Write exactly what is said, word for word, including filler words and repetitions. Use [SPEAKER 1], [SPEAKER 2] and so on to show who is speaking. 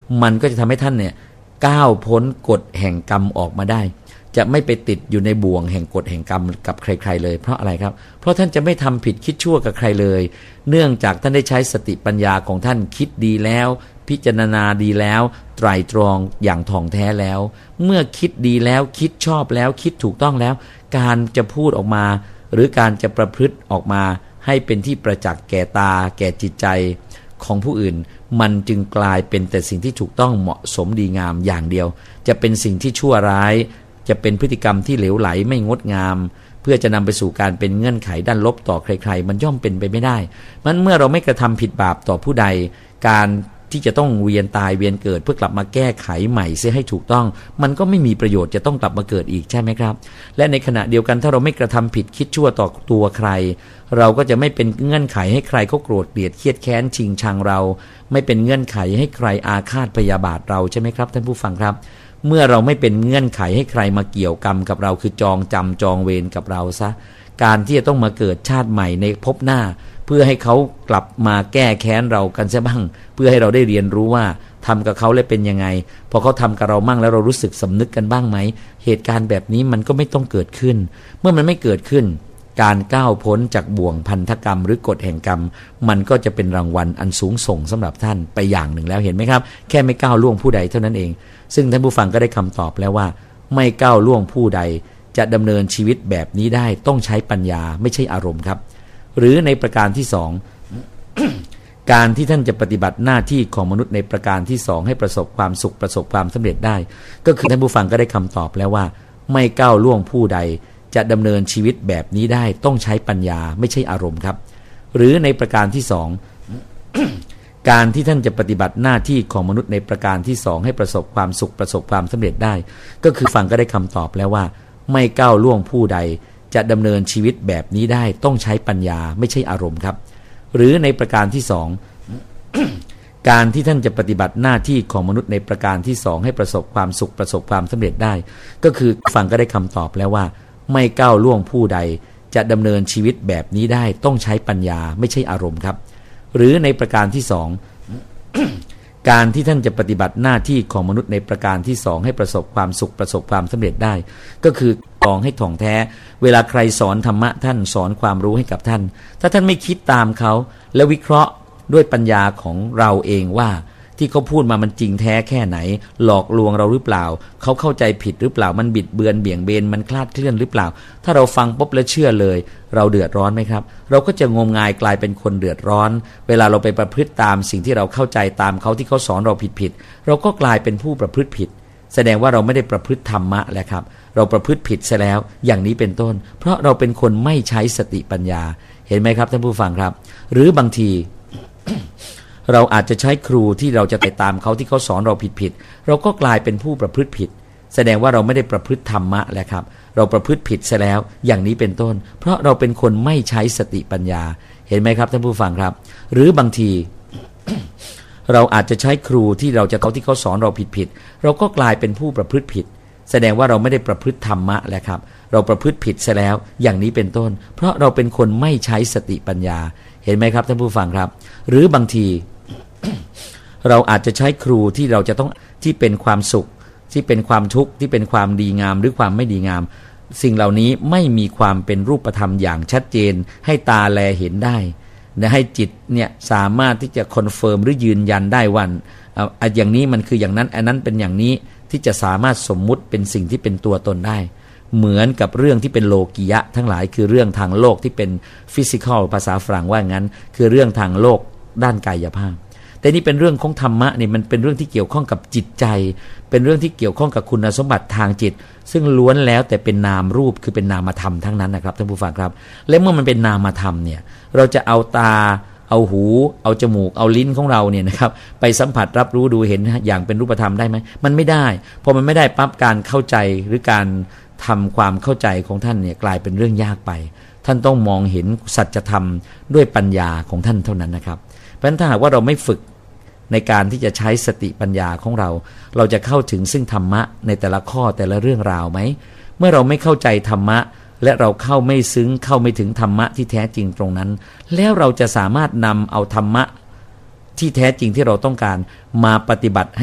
[SPEAKER 1] มันก็จะทำให้ท่านเนี่ยก้าวพ้นกฎแห่งกรรมออกมาได้จะไม่ไปติดอยู่ในบ่วงแห่งกฎแห่งกรรมกับใครๆเลยเพราะอะไรครับเพราะท่านจะไม่ทำผิดคิดชั่วกับใครเลยเนื่องจากท่านได้ใช้สติปัญญาของท่านคิดดีแล้วพิจารณาดีแล้วไตร่ตรองอย่างถ่องแท้แล้วเมื่อคิดดีแล้วคิดชอบแล้วคิดถูกต้องแล้วการจะพูดออกมาหรือการจะประพฤติออกมาให้เป็นที่ประจักษ์แก่ตาแก่จิตใจของผู้อื่นมันจึงกลายเป็นแต่สิ่งที่ถูกต้องเหมาะสมดีงามอย่างเดียวจะเป็นสิ่งที่ชั่วร้ายจะเป็นพฤติกรรมที่เหลวไหลไม่งดงามเพื่อจะนำไปสู่การเป็นเงื่อนไขด้านลบต่อใครๆมันย่อมเป็นไปไม่ได้มันเมื่อเราไม่กระทำผิดบาปต่อผู้ใดการที่จะต้องเวียนตายเวียนเกิดเพื่อกลับมาแก้ไขใหม่เสียให้ถูกต้องมันก็ไม่มีประโยชน์จะต้องกลับมาเกิดอีกใช่ไหมครับและในขณะเดียวกันถ้าเราไม่กระทำผิดคิดชั่วต่อตัวใครเราก็จะไม่เป็นเงื่อนไขให้ใครเขาโกรธเกลียดเครียดแค้นชิงชังเราไม่เป็นเงื่อนไขให้ใครอาฆาตพยาบาทเราใช่ไหมครับท่านผู้ฟังครับเมื่อเราไม่เป็นเงื่อนไขให้ใครมาเกี่ยวกรรมกับเราคือจองจำจองเวรกับเราซะการที่จะต้องมาเกิดชาติใหม่ในภพหน้าเพื่อให้เขากลับมาแก้แค้นเรากันซะบ้างเพื่อให้เราได้เรียนรู้ว่าทำกับเขาแล้วเป็นยังไงพอเขาทำกับเรามั่งแล้วเรารู้สึกสำนึกกันบ้างไหมเหตุการณ์แบบนี้มันก็ไม่ต้องเกิดขึ้นเมื่อมันไม่เกิดขึ้นการก้าวพ้นจากบ่วงพันธกรรมหรือกฎแห่งกรรมมันก็จะเป็นรางวัลอันสูงส่งสำหรับท่านไปอย่างหนึ่งแล้วเห็นไหมครับแค่ไม่ก้าวล่วงผู้ใดเท่านั้นเองซึ่งท่านผู้ฟังก็ได้คำตอบแล้วว่าไม่ก้าวล่วงผู้ใดจะดำเนินชีวิตแบบนี้ได้ต้องใช้ปัญญาไม่ใช่อารมณ์ครับหรือในประการที่สอง การที่ท่านจะปฏิบัติหน้าที่ของมนุษย์ในประการที่สองให้ประสบความสุขประสบความสำเร็จได้ก็คือท่านผู้ฟังก็ได้คำตอบแล้วว่าไม่ก้าวล่วงผู้ใดจะดำเนินชีวิตแบบนี้ได้ต้องใช้ปัญญาไม่ใช่อารมณ์ครับหรือในประการที่สอง การที่ท่านจะปฏิบัติหน้าที่ของมนุษย์ในประการที่สองให้ประสบความสุขประสบความสำเร็จได้ก็คือฟังก็ได้คำตอบแล้วว่าไม่ก้าวล่วงผู้ใดจะดำเนินชีวิตแบบนี้ได้ต้องใช้ปัญญาไม่ใช่อารมณ์ครับหรือในประการที่สอง การที่ท่านจะปฏิบัติหน้าที่ของมนุษย์ในประการที่สองให้ประสบความสุขประสบความสำเร็จได้ก็คือฟังก็ได้คำตอบแล้วว่าไม่ก้าวล่วงผู้ใดจะดำเนินชีวิตแบบนี้ได้ต้องใช้ปัญญาไม่ใช่อารมณ์ครับหรือในประการที่สอง การที่ท่านจะปฏิบัติหน้าที่ของมนุษย์ในประการที่สองให้ประสบความสุขประสบความสำเร็จได้ก็คือตองให้ถ่องแท้เวลาใครสอนธรรมะท่านสอนความรู้ให้กับท่านถ้าท่านไม่คิดตามเขาและวิเคราะห์ด้วยปัญญาของเราเองว่าที่เขาพูดมามันจริงแท้แค่ไหนหลอกลวงเราหรือเปล่าเขาเข้าใจผิดหรือเปล่ามันบิดเบือนเบี่ยงเบนมันคลาดเคลื่อนหรือเปล่าถ้าเราฟังปุ๊บแล้วเชื่อเลยเราเดือดร้อนไหมครับเราก็จะงมงายกลายเป็นคนเดือดร้อนเวลาเราไปประพฤติตามสิ่งที่เราเข้าใจตามเขาที่เขาสอนเราผิดๆเราก็กลายเป็นผู้ประพฤติผิดแสดงว่าเราไม่ได้ประพฤติธรรมะแหละครับเราประพฤติผิดซะแล้วอย่างนี้เป็นต้นเพราะเราเป็นคนไม่ใช้สติปัญญาเห็นไหมครับท่านผู้ฟังครับหรือบางที เราอาจจะใช้ครูที่เราจะไปตามเขาที่เขาสอนเราผิดๆเราก็กลายเป็นผู้ประพฤติผิดแสดงว่าเราไม่ได้ประพฤติธรรมะแหละครับเราประพฤติผิดซะแล้วอย่างนี้เป็นต้นเพราะเราเป็นคนไม่ใช้สติปัญญาเห็นไหมครับท่านผู้ฟังครับหรือบางที เราอาจจะใช้ครูที่เราจะเขาที่เขาสอนเราผิดๆเราก็กลายเป็นผู้ประพฤติผิดแสดงว่าเราไม่ได้ประพฤติธรรมะแหละครับเราประพฤติผิดซะแล้วอย่างนี้เป็นต้นเพราะเราเป็นคนไม่ใช้สติปัญญาเห็นไหมครับท่านผู้ฟังครับหรือบางที เราอาจจะใช้ครูที่เราจะต้องที่เป็นความสุขที่เป็นความทุกข์ที่เป็นความดีงามหรือความไม่ดีงามสิ่งเหล่านี้ไม่มีความเป็นรูปธรรมอย่างชัดเจนให้ตาแลเห็นได้และให้จิตเนี่ยสามารถที่จะคอนเฟิร์มหรือยืนยันได้ว่าอย่างนี้มันคืออย่างนั้นอันนั้นเป็นอย่างนี้ที่จะสามารถสมมุติเป็นสิ่งที่เป็นตัวตนได้เหมือนกับเรื่องที่เป็นโลกิยะทั้งหลายคือเรื่องทางโลกที่เป็นฟิสิกอลภาษาฝรั่งว่างั้นคือเรื่องทางโลกด้านกายภาพแต่นี่เป็นเรื่องของธรรมะนี่มันเป็นเรื่องที่เกี่ยวข้องกับจิตใจเป็นเรื่องที่เกี่ยวข้องกับคุณสมบัติทางจิตซึ่งล้วนแล้วแต่เป็นนามรูปคือเป็นนามธรรมทั้งนั้นนะครับท่านผู้ฟังครับและเมื่อมันเป็นนามธรรมเนี่ยเราจะเอาตาเอาหูเอาจมูกเอาลิ้นของเราเนี่ยนะครับไปสัมผัสรับรู้ดูเห็นอย่างเป็นรูปธรรมได้ไหมมันไม่ได้พอมันไม่ได้ปั๊บการเข้าใจหรือการทำความเข้าใจของท่านเนี่ยกลายเป็นเรื่องยากไปท่านต้องมองเห็นสัจธรรมด้วยปัญญาของท่านเท่านั้นนะครับเพราะฉะนั้นถ้าหากว่าเราไม่ฝึกในการที่จะใช้สติปัญญาของเราเราจะเข้าถึงซึ่งธรรมะในแต่ละข้อแต่ละเรื่องราวไหมเมื่อเราไม่เข้าใจธรรมะและเราเข้าไม่ซึ้งเข้าไม่ถึงธรรมะที่แท้จริงตรงนั้นแล้วเราจะสามารถนำเอาธรรมะที่แท้จริงที่เราต้องการมาปฏิบัติ